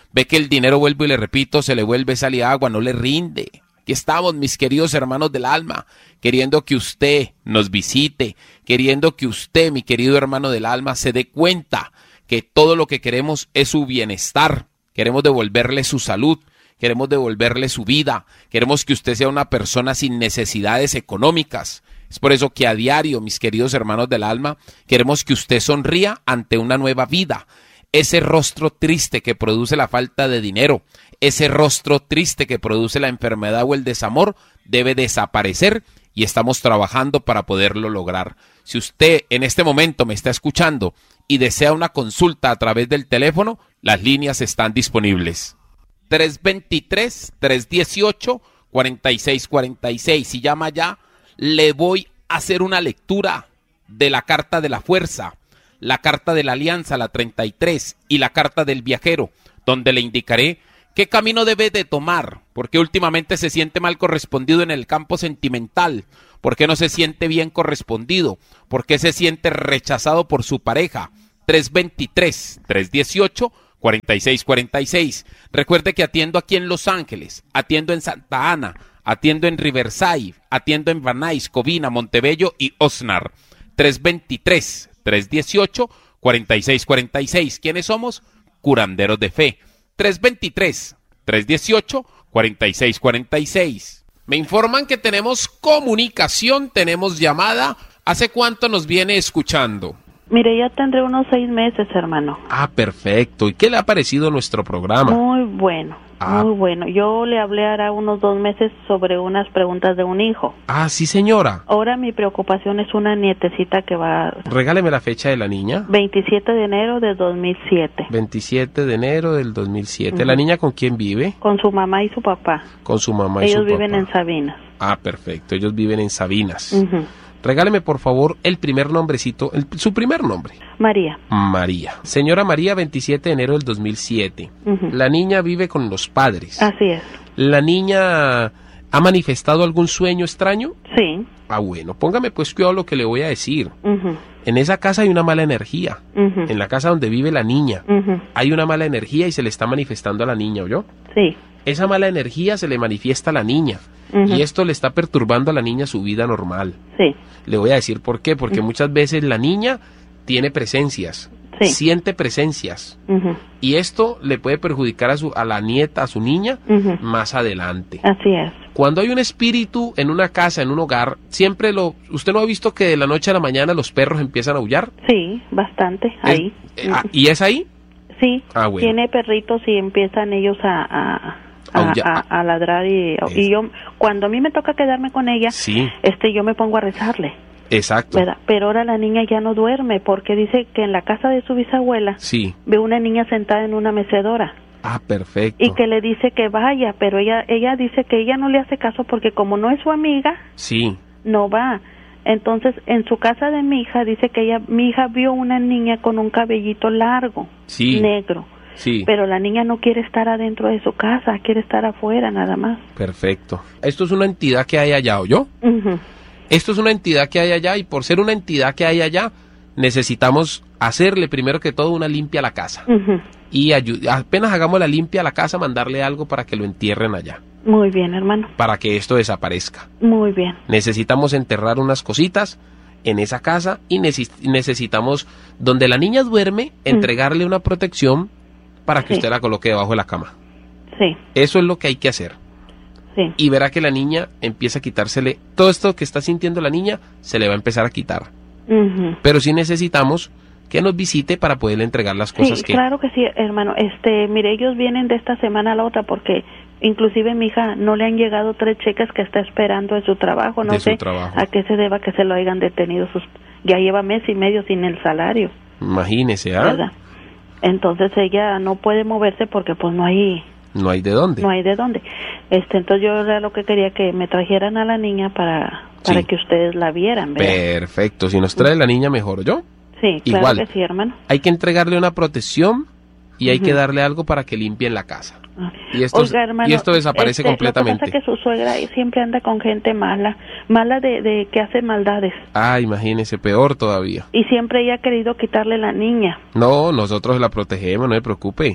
ve que el dinero, vuelvo y le repito, se le vuelve sal y agua, no le rinde. Aquí estamos, mis queridos hermanos del alma, queriendo que usted nos visite, queriendo que usted, mi querido hermano del alma, se dé cuenta que todo lo que queremos es su bienestar. Queremos devolverle su salud, queremos devolverle su vida, queremos que usted sea una persona sin necesidades económicas. Es por eso que a diario, mis queridos hermanos del alma, queremos que usted sonría ante una nueva vida. Ese rostro triste que produce la falta de dinero, ese rostro triste que produce la enfermedad o el desamor, debe desaparecer y estamos trabajando para poderlo lograr. Si usted en este momento me está escuchando y desea una consulta a través del teléfono, las líneas están disponibles. tres dos tres, tres uno ocho, cuatro seis cuatro seis. Si llama ya, le voy a hacer una lectura de la carta de la fuerza, la carta de la alianza, la treinta y tres, y la carta del viajero, donde le indicaré qué camino debe de tomar, porque últimamente se siente mal correspondido en el campo sentimental, porque no se siente bien correspondido, porque se siente rechazado por su pareja. tres dos tres, tres uno ocho, cuatro seis cuatro seis. Recuerde que atiendo aquí en Los Ángeles, atiendo en Santa Ana, atiendo en Riverside, atiendo en Van Nuys, Covina, Montebello y Oxnard. tres dos tres, tres uno ocho, cuatro seis cuatro seis. ¿Quiénes somos? Curanderos de fe. tres dos tres, tres uno ocho, cuatro seis cuatro seis. Me informan que tenemos comunicación, tenemos llamada. ¿Hace cuánto nos viene escuchando? Mire, ya tendré unos seis meses, hermano. Ah, perfecto. ¿Y qué le ha parecido nuestro programa? Muy bueno, ah. muy bueno. Yo le hablé hará unos dos meses sobre unas preguntas de un hijo. Ah, sí, señora. Ahora mi preocupación es una nietecita que va... Regáleme la fecha de la niña. veintisiete de enero de dos mil siete. veintisiete de enero del dos mil siete. Uh-huh. ¿La niña con quién vive? Con su mamá y su papá. Con su mamá y Ellos su papá. Ellos viven en Sabinas. Ah, perfecto. Ellos viven en Sabinas. Uh-huh. Regáleme, por favor, el primer nombrecito, el, su primer nombre. María. María. Señora María, veintisiete de enero del dos mil siete. Uh-huh. La niña vive con los padres. Así es. ¿La niña ha manifestado algún sueño extraño? Sí. Ah, bueno, póngame pues cuidado lo que le voy a decir. Uh-huh. En esa casa hay una mala energía. Uh-huh. En la casa donde vive la niña. Uh-huh. Hay una mala energía y se le está manifestando a la niña, ¿oyó? Sí. Esa mala energía se le manifiesta a la niña. Uh-huh. Y esto le está perturbando a la niña su vida normal. Sí. Le voy a decir por qué. Porque uh-huh. muchas veces la niña tiene presencias. Sí. Siente presencias. Uh-huh. Y esto le puede perjudicar a, su, a la nieta, a su niña, uh-huh. más adelante. Así es. Cuando hay un espíritu en una casa, en un hogar, siempre lo... ¿Usted no ha visto que de la noche a la mañana los perros empiezan a aullar? Sí, bastante. Ahí. ¿Es, uh-huh. ¿Y es ahí? Sí. Ah, bueno. Tiene perritos y empiezan ellos a... a... A, a, a ladrar y, y yo cuando a mí me toca quedarme con ella, sí. este yo me pongo a rezarle. Exacto. ¿Verdad? Pero ahora la niña ya no duerme porque dice que en la casa de su bisabuela sí. ve una niña sentada en una mecedora. Ah, perfecto. Y que le dice que vaya, pero ella ella dice que ella no le hace caso porque como no es su amiga, sí. no va. Entonces, en su casa de mi hija dice que ella mi hija vio una niña con un cabellito largo, sí. negro. Sí. Pero la niña no quiere estar adentro de su casa, quiere estar afuera nada más. Perfecto. Esto es una entidad que hay allá, ¿oyó? Uh-huh. Esto es una entidad que hay allá y por ser una entidad que hay allá, necesitamos hacerle primero que todo una limpia a la casa. Uh-huh. Y apenas hagamos la limpia a la casa, mandarle algo para que lo entierren allá. Muy bien, hermano. Para que esto desaparezca. Muy bien. Necesitamos enterrar unas cositas en esa casa y necesitamos, donde la niña duerme, entregarle uh-huh. una protección para que sí. usted la coloque debajo de la cama. Sí. Eso es lo que hay que hacer. Sí. Y verá que la niña empieza a quitársele, todo esto que está sintiendo la niña, se le va a empezar a quitar. Uh-huh. Pero sí necesitamos que nos visite para poderle entregar las cosas sí, que... claro que sí, hermano. Este, mire, ellos vienen de esta semana a la otra porque inclusive mi hija no le han llegado tres cheques que está esperando de su trabajo. No de sé su trabajo. a qué se deba que se lo hayan detenido. Sus, ya lleva mes y medio sin el salario. Imagínese, ¿ah? ¿verdad? Entonces ella no puede moverse porque pues no hay no hay de dónde no hay de dónde este entonces yo era lo que quería que me trajeran a la niña para para sí. que ustedes la vieran, ¿verdad? Perfecto, si nos trae la niña mejor, ¿yo? Sí, claro. Igual, que sí, hermano. Hay que entregarle una protección y hay uh-huh. que darle algo para que limpien la casa. Y esto, Oiga, hermano, y esto desaparece este, completamente. Lo que pasa es que su suegra siempre anda con gente mala, mala de, de que hace maldades. Ah, imagínese, peor todavía. Y siempre ella ha querido quitarle la niña. No, nosotros la protegemos, no se preocupe.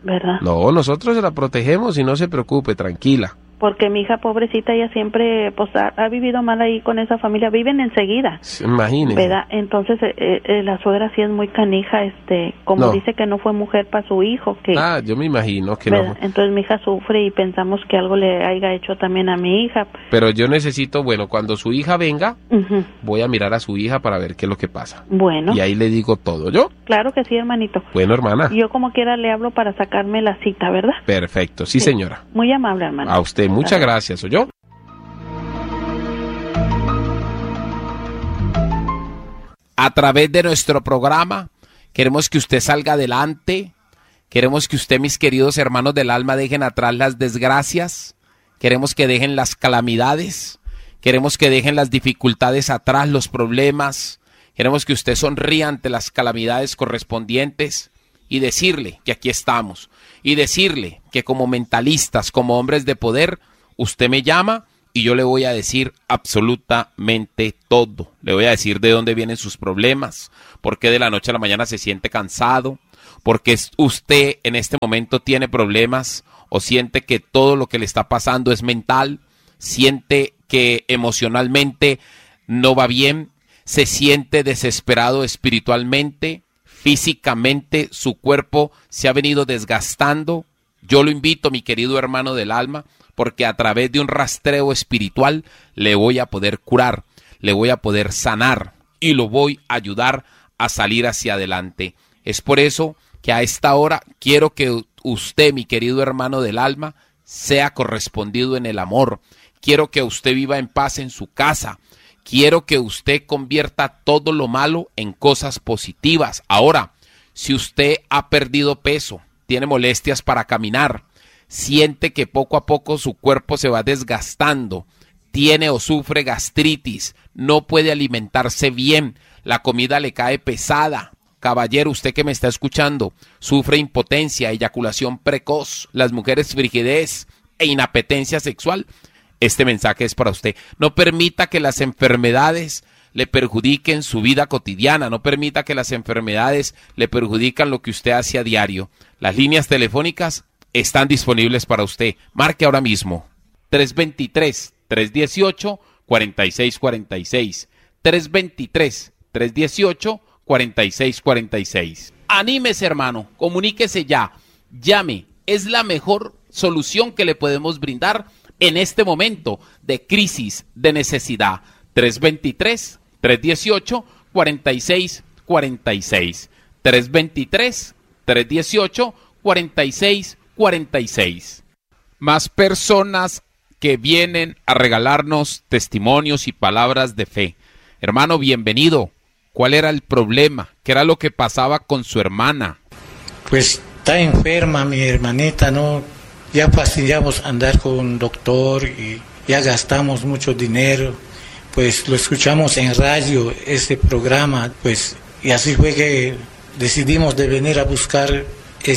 ¿verdad? No, nosotros se la protegemos y no se preocupe, tranquila. Porque mi hija pobrecita, ella siempre pues ha, ha vivido mal ahí con esa familia, viven enseguida. Imagínese. ¿Verdad? Entonces eh, eh, la suegra sí es muy canija, este, como No. dice que no fue mujer para su hijo, que Ah, yo me imagino que ¿verdad? no. Entonces mi hija sufre y pensamos que algo le haya hecho también a mi hija. Pero yo necesito, bueno, cuando su hija venga, Ujú. voy a mirar a su hija para ver qué es lo que pasa. Bueno, Y ahí le digo todo, ¿yo? claro que sí, hermanito. Bueno, hermana. Yo como quiera le hablo para sacarme la cita, ¿verdad? Perfecto, sí, señora. Muy amable, hermano. A usted, muchas gracias, ¿oyó? A través de nuestro programa, queremos que usted salga adelante. Queremos que usted, mis queridos hermanos del alma, dejen atrás las desgracias. Queremos que dejen las calamidades. Queremos que dejen las dificultades atrás, los problemas. Queremos que usted sonría ante las calamidades correspondientes y decirle que aquí estamos. Y decirle que como mentalistas, como hombres de poder, usted me llama y yo le voy a decir absolutamente todo. Le voy a decir de dónde vienen sus problemas, por qué de la noche a la mañana se siente cansado, por qué usted en este momento tiene problemas o siente que todo lo que le está pasando es mental, siente que emocionalmente no va bien, se siente desesperado espiritualmente, físicamente su cuerpo se ha venido desgastando. Yo lo invito, mi querido hermano del alma, porque a través de un rastreo espiritual le voy a poder curar, le voy a poder sanar y lo voy a ayudar a salir hacia adelante. Es por eso que a esta hora quiero que usted, mi querido hermano del alma, sea correspondido en el amor. Quiero que usted viva en paz en su casa. Quiero que usted convierta todo lo malo en cosas positivas. Ahora, si usted ha perdido peso, tiene molestias para caminar, siente que poco a poco su cuerpo se va desgastando, tiene o sufre gastritis, no puede alimentarse bien, la comida le cae pesada. Caballero, usted que me está escuchando, sufre impotencia, eyaculación precoz, las mujeres frigidez e inapetencia sexual. Este mensaje es para usted. No permita que las enfermedades le perjudiquen su vida cotidiana. No permita que las enfermedades le perjudiquen lo que usted hace a diario. Las líneas telefónicas están disponibles para usted. Marque ahora mismo. tres dos tres, tres uno ocho, cuatro seis cuatro seis. tres dos tres, tres uno ocho, cuatro seis cuatro seis. Anímese, hermano. Comuníquese ya. Llame. Es la mejor solución que le podemos brindar en este momento de crisis, de necesidad. tres dos tres, tres uno ocho, cuatro seis cuatro seis. tres dos tres, tres uno ocho, cuatro seis cuatro seis. Más personas que vienen a regalarnos testimonios y palabras de fe. Hermano, bienvenido. ¿Cuál era el problema? ¿Qué era lo que pasaba con su hermana? Pues está enferma mi hermanita, ¿no? Ya fastidiamos andar con un doctor y ya gastamos mucho dinero. Pues lo escuchamos en radio, este programa, pues, y así fue que decidimos de venir a buscar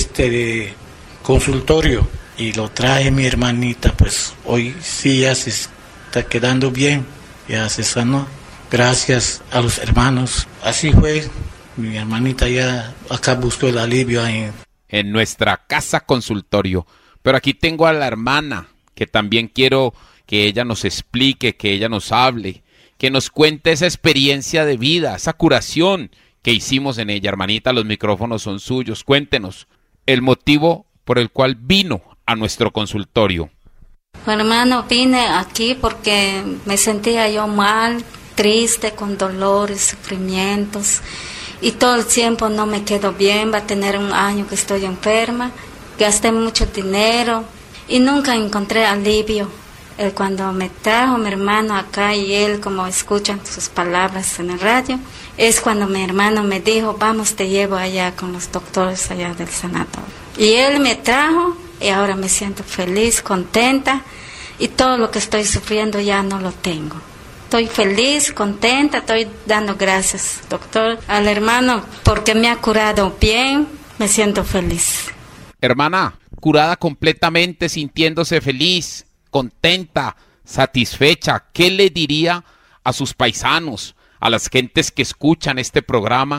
este consultorio y lo trae mi hermanita, pues hoy sí ya se está quedando bien, ya se sanó, gracias a los hermanos. Así fue, mi hermanita ya acá buscó el alivio en, en nuestra casa consultorio. Pero aquí tengo a la hermana, que también quiero que ella nos explique, que ella nos hable, que nos cuente esa experiencia de vida, esa curación que hicimos en ella. Hermanita, los micrófonos son suyos. Cuéntenos el motivo por el cual vino a nuestro consultorio. Hermano, vine aquí porque me sentía yo mal, triste, con dolores, sufrimientos, y todo el tiempo no me quedo bien. Va a tener un año que estoy enferma. Gasté mucho dinero y nunca encontré alivio. Eh, cuando me trajo mi hermano acá y él, como escuchan sus palabras en el radio, es cuando mi hermano me dijo, vamos, te llevo allá con los doctores allá del sanatorio. Y él me trajo y ahora me siento feliz, contenta, y todo lo que estoy sufriendo ya no lo tengo. Estoy feliz, contenta, estoy dando gracias, doctor, al hermano, porque me ha curado bien, me siento feliz. Hermana, curada completamente, sintiéndose feliz, contenta, satisfecha, ¿qué le diría a sus paisanos, a las gentes que escuchan este programa,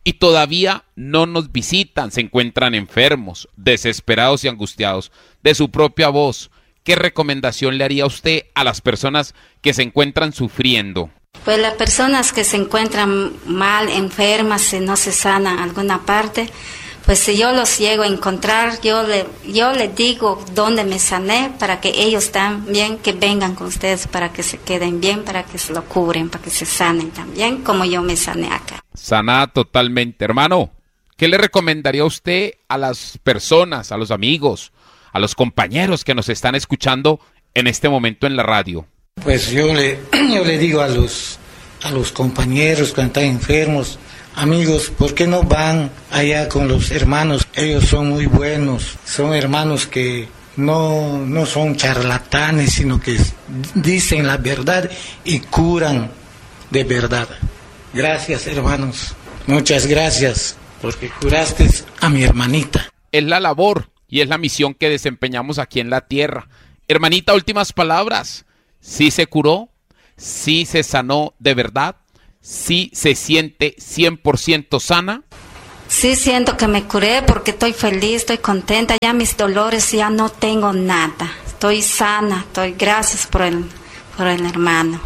y todavía no nos visitan, se encuentran enfermos, desesperados y angustiados. De su propia voz, ¿qué recomendación le haría usted a las personas que se encuentran sufriendo? Pues las personas que se encuentran mal, enfermas, si no se sanan alguna parte, pues si yo los llego a encontrar, yo le, yo les digo dónde me sané para que ellos también que vengan con ustedes para que se queden bien, para que se lo cubren, para que se sanen también, como yo me sané acá. Sana totalmente. Hermano, ¿qué le recomendaría usted a las personas, a los amigos, a los compañeros que nos están escuchando en este momento en la radio? Pues yo le, yo le digo a los, a los compañeros cuando están enfermos, amigos, ¿por qué no van allá con los hermanos? Ellos son muy buenos, son hermanos que no, no son charlatanes, sino que dicen la verdad y curan de verdad. Gracias, hermanos, muchas gracias, porque curaste a mi hermanita. Es la labor y es la misión que desempeñamos aquí en la tierra. Hermanita, últimas palabras. ¿Sí se curó? ¿Sí se sanó de verdad? ¿Sí se siente cien por ciento sana? Sí siento que me curé porque estoy feliz, estoy contenta, ya mis dolores ya no tengo nada. Estoy sana, estoy gracias por el, por el hermano.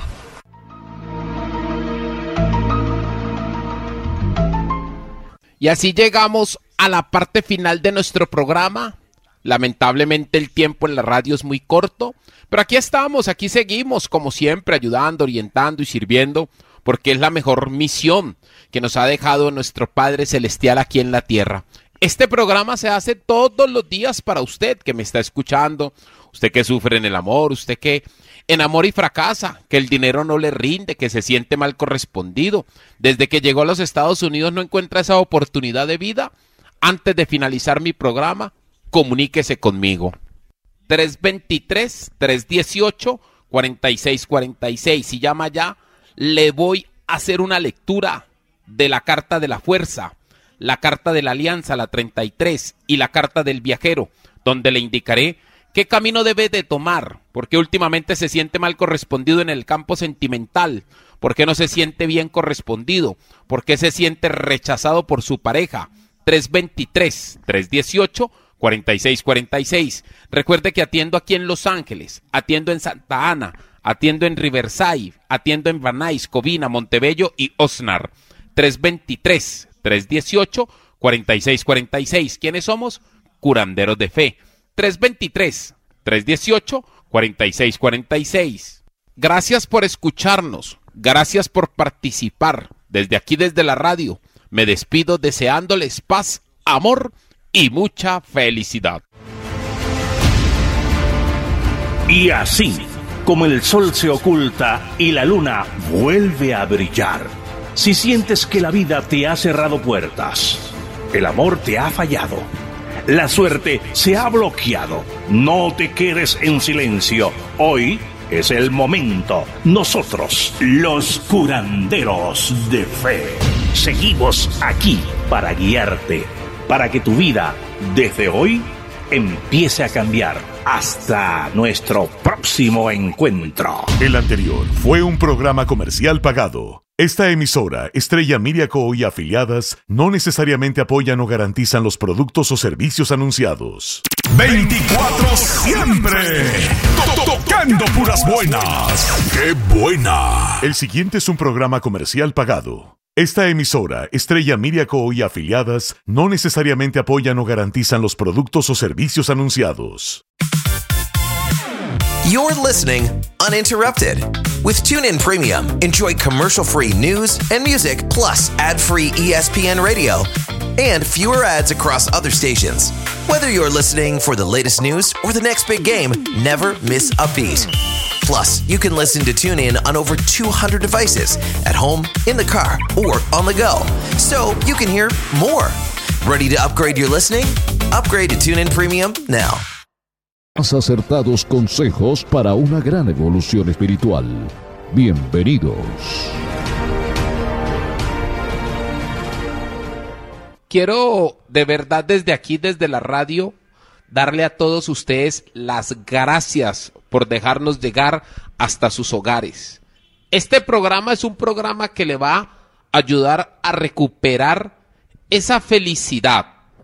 Y así llegamos a la parte final de nuestro programa. Lamentablemente el tiempo en la radio es muy corto, pero aquí estamos, aquí seguimos como siempre ayudando, orientando y sirviendo, porque es la mejor misión que nos ha dejado nuestro Padre Celestial aquí en la tierra. Este programa se hace todos los días para usted que me está escuchando, usted que sufre en el amor, usted que enamora y fracasa, que el dinero no le rinde, que se siente mal correspondido. Desde que llegó a los Estados Unidos no encuentra esa oportunidad de vida. Antes de finalizar mi programa, comuníquese conmigo. tres dos tres, tres uno ocho, cuatro seis cuatro seis. Si llama ya, le voy a hacer una lectura de la carta de la fuerza, la carta de la alianza, la treinta y tres, y la carta del viajero, donde le indicaré qué camino debe de tomar, porque últimamente se siente mal correspondido en el campo sentimental, porque no se siente bien correspondido, porque se siente rechazado por su pareja. tres dos tres, tres uno ocho, cuatro seis cuatro seis. Recuerde que atiendo aquí en Los Ángeles, atiendo en Santa Ana, atiendo en Riverside, atiendo en Van Nuys, Covina, Montebello y Oxnard. tres dos tres, tres uno ocho, cuatro seis cuatro seis. ¿Quiénes somos? Curanderos de Fe. tres dos tres, tres uno ocho, cuatro seis cuatro seis. Gracias por escucharnos, gracias por participar. Desde aquí, desde la radio, me despido deseándoles paz, amor y mucha felicidad. Y así, como el sol se oculta y la luna vuelve a brillar, si sientes que la vida te ha cerrado puertas, el amor te ha fallado, la suerte se ha bloqueado, no te quedes en silencio. Hoy es el momento. Nosotros, los curanderos de fe, seguimos aquí para guiarte, para que tu vida, desde hoy, empiece a cambiar. Hasta nuestro próximo encuentro. El anterior fue un programa comercial pagado. Esta emisora, Estrella Miriaco y afiliadas, no necesariamente apoyan o garantizan los productos o servicios anunciados. veinticuatro siempre tocando puras buenas. ¡Qué buena! El siguiente es un programa comercial pagado. Esta emisora, Estrella Miriaco y afiliadas, no necesariamente apoyan o garantizan los productos o servicios anunciados. You're listening uninterrupted. With TuneIn Premium, enjoy commercial-free news and music, plus ad-free E S P N radio, and fewer ads across other stations. Whether you're listening for the latest news or the next big game, never miss a beat. Plus, you can listen to TuneIn on over two hundred devices, at home, in the car, or on the go. So you can hear more. Ready to upgrade your listening? Upgrade to TuneIn Premium now. Más acertados consejos para una gran evolución espiritual. Bienvenidos. Quiero de verdad desde aquí, desde la radio, darle a todos ustedes las gracias por dejarnos llegar hasta sus hogares. Este programa es un programa que le va a ayudar a recuperar esa felicidad.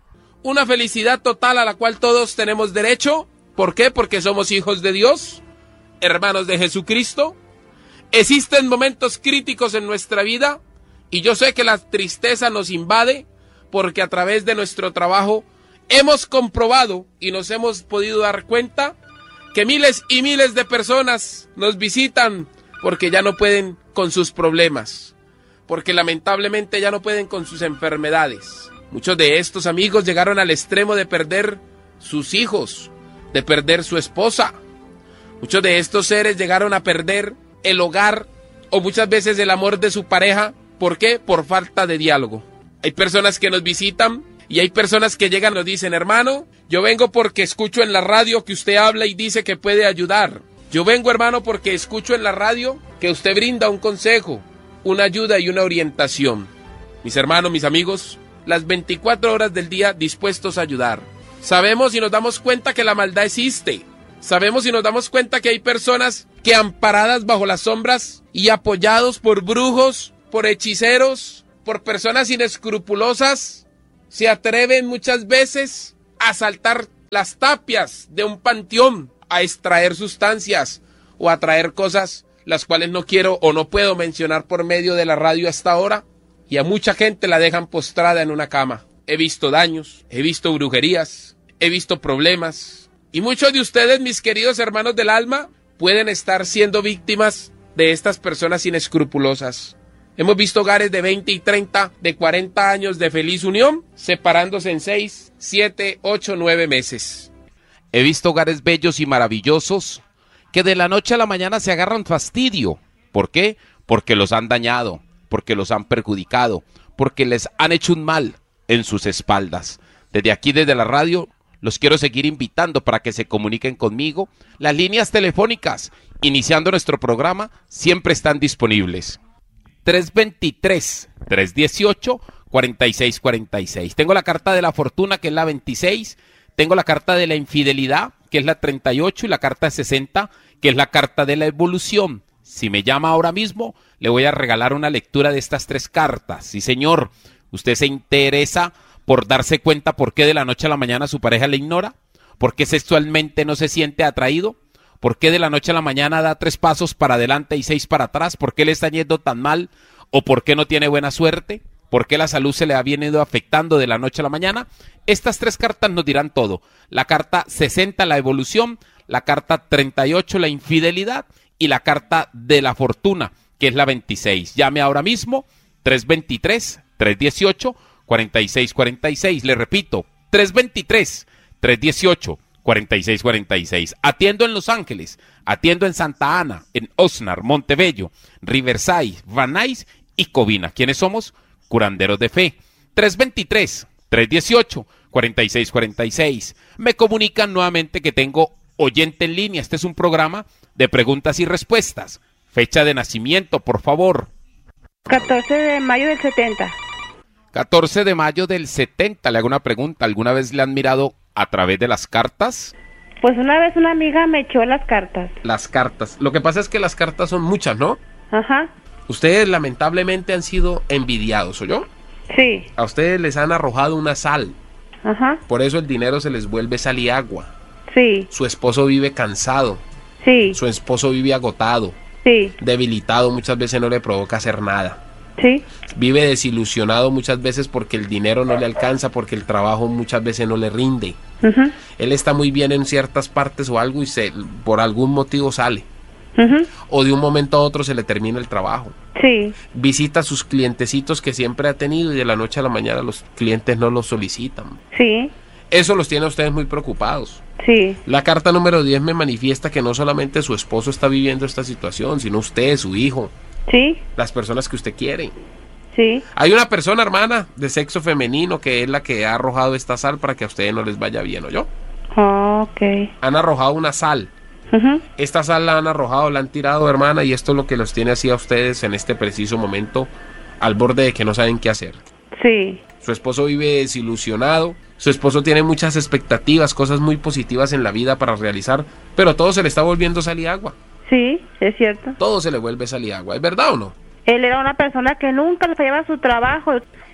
Una felicidad total a la cual todos tenemos derecho. ¿Por qué? Porque somos hijos de Dios, hermanos de Jesucristo. Existen momentos críticos en nuestra vida y yo sé que la tristeza nos invade porque a través de nuestro trabajo hemos comprobado y nos hemos podido dar cuenta que miles y miles de personas nos visitan porque ya no pueden con sus problemas, porque lamentablemente ya no pueden con sus enfermedades. Muchos de estos amigos llegaron al extremo de perder sus hijos, de perder su esposa. Muchos de estos seres llegaron a perder el hogar o muchas veces el amor de su pareja. ¿Por qué? Por falta de diálogo. Hay personas que nos visitan y hay personas que llegan y nos dicen: hermano, yo vengo porque escucho en la radio que usted habla y dice que puede ayudar. Yo vengo, hermano, porque escucho en la radio que usted brinda un consejo, una ayuda y una orientación. Mis hermanos, mis amigos, las veinticuatro horas del día dispuestos a ayudar. Sabemos y nos damos cuenta que la maldad existe. Sabemos y nos damos cuenta que hay personas que, amparadas bajo las sombras y apoyados por brujos, por hechiceros, por personas inescrupulosas, se atreven muchas veces a saltar las tapias de un panteón, a extraer sustancias o a traer cosas las cuales no quiero o no puedo mencionar por medio de la radio hasta ahora, y a mucha gente la dejan postrada en una cama. He visto daños, he visto brujerías, he visto problemas, y muchos de ustedes, mis queridos hermanos del alma, pueden estar siendo víctimas de estas personas inescrupulosas. Hemos visto hogares de veinte y treinta, de cuarenta años de feliz unión, separándose en seis, siete, ocho, nueve meses. He visto hogares bellos y maravillosos que de la noche a la mañana se agarran fastidio. ¿Por qué? Porque los han dañado, porque los han perjudicado, porque les han hecho un mal en sus espaldas. Desde aquí, desde la radio, los quiero seguir invitando para que se comuniquen conmigo. Las líneas telefónicas, iniciando nuestro programa, siempre están disponibles. tres veintitrés, tres dieciocho, cuarenta y seis cuarenta y seis. Tengo la carta de la fortuna, que es la veintiséis. Tengo la carta de la infidelidad, que es la treinta y ocho, y la carta sesenta, que es la carta de la evolución. Si me llama ahora mismo, le voy a regalar una lectura de estas tres cartas. Sí, señor, usted se interesa por darse cuenta por qué de la noche a la mañana su pareja le ignora, por qué sexualmente no se siente atraído, por qué de la noche a la mañana da tres pasos para adelante y seis para atrás, por qué le está yendo tan mal o por qué no tiene buena suerte, por qué la salud se le ha venido afectando de la noche a la mañana. Estas tres cartas nos dirán todo. La carta sesenta, la evolución, la carta treinta y ocho, la infidelidad, y la carta de la fortuna, que es la veintiséis. Llame ahora mismo, tres veintitrés, tres dieciocho, cuarenta y seis cuarenta y seis. Le repito, tres veintitrés, tres dieciocho, cuarenta y seis cuarenta y seis. Atiendo en Los Ángeles, atiendo en Santa Ana, en Oxnard, Montebello, Riverside, Van Nuys y Covina. ¿Quiénes somos? Curanderos de Fe. tres veintitrés, tres dieciocho, cuarenta y seis cuarenta y seis. Me comunican nuevamente que tengo oyente en línea. Este es un programa de preguntas y respuestas. Fecha de nacimiento, por favor. catorce de mayo del setenta. catorce de mayo del setenta. Le hago una pregunta. ¿Alguna vez le han mirado a través de las cartas? Pues una vez una amiga me echó las cartas. Las cartas. Lo que pasa es que las cartas son muchas, ¿no? Ajá. Ustedes lamentablemente han sido envidiados, ¿oyó? Sí. A ustedes les han arrojado una sal. Ajá. Por eso el dinero se les vuelve sal y agua. Sí. Su esposo vive cansado. Sí. Su esposo vive agotado. Sí. Debilitado, muchas veces no le provoca hacer nada. Sí. Vive desilusionado muchas veces porque el dinero no le alcanza, porque el trabajo muchas veces no le rinde. Uh-huh. Él está muy bien en ciertas partes o algo y se, por algún motivo sale. Uh-huh. O de un momento a otro se le termina el trabajo. Sí. Visita a sus clientecitos que siempre ha tenido y de la noche a la mañana los clientes no los solicitan. Sí. Eso los tiene a ustedes muy preocupados. Sí. La carta número diez me manifiesta que no solamente su esposo está viviendo esta situación, sino usted, su hijo. Sí. Las personas que usted quiere. Sí. Hay una persona, hermana, de sexo femenino que es la que ha arrojado esta sal para que a ustedes no les vaya bien, ¿oyó? Oh, ok. Han arrojado una sal. Uh-huh. Esta sal la han arrojado, la han tirado, hermana, y esto es lo que los tiene así a ustedes en este preciso momento, al borde de que no saben qué hacer. Sí. Su esposo vive desilusionado, su esposo tiene muchas expectativas, cosas muy positivas en la vida para realizar, pero todo se le está volviendo sal y agua. Sí, es cierto. Todo se le vuelve sal y agua, ¿es verdad o no? Él era una persona que nunca le fallaba su trabajo.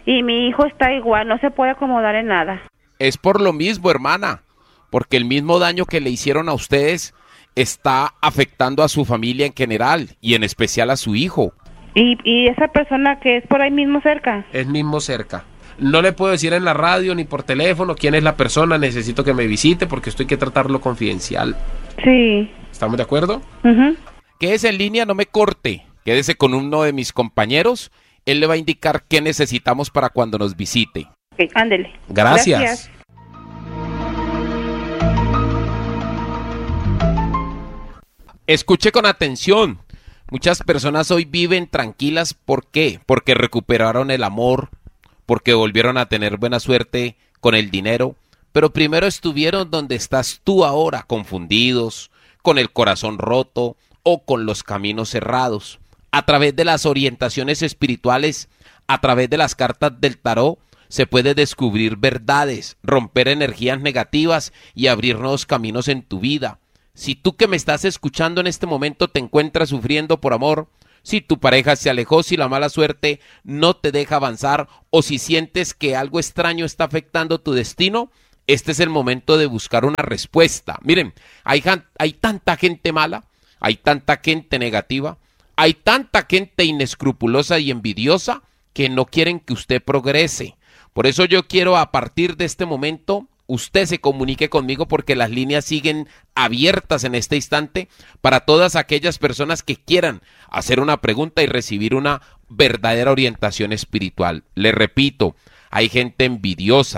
y mi hijo está igual, no se puede acomodar en nada. Es por lo mismo, hermana, porque el mismo daño que le hicieron a ustedes está afectando a su familia en general y en especial a su hijo. ¿Y, y esa persona que es por ahí mismo cerca? Es mismo cerca. No le puedo decir en la radio ni por teléfono quién es la persona, necesito que me visite porque esto hay que tratarlo confidencial. Sí. ¿Estamos de acuerdo? Uh-huh. Quédese en línea, no me corte. Quédese con uno de mis compañeros. Él le va a indicar qué necesitamos para cuando nos visite. Ok, ándele. Gracias. Gracias. Escuche con atención. Muchas personas hoy viven tranquilas. ¿Por qué? Porque recuperaron el amor, porque volvieron a tener buena suerte con el dinero. Pero primero estuvieron donde estás tú ahora, confundidos, con el corazón roto o con los caminos cerrados. A través de las orientaciones espirituales, a través de las cartas del tarot, se puede descubrir verdades, romper energías negativas y abrir nuevos caminos en tu vida. Si tú que me estás escuchando en este momento te encuentras sufriendo por amor, si tu pareja se alejó, si la mala suerte no te deja avanzar o si sientes que algo extraño está afectando tu destino, este es el momento de buscar una respuesta. Miren, hay, hay tanta gente mala, hay tanta gente negativa, hay tanta gente inescrupulosa y envidiosa que no quieren que usted progrese. Por eso yo quiero a partir de este momento usted se comunique conmigo porque las líneas siguen abiertas en este instante para todas aquellas personas que quieran hacer una pregunta y recibir una verdadera orientación espiritual. Le repito, hay gente envidiosa.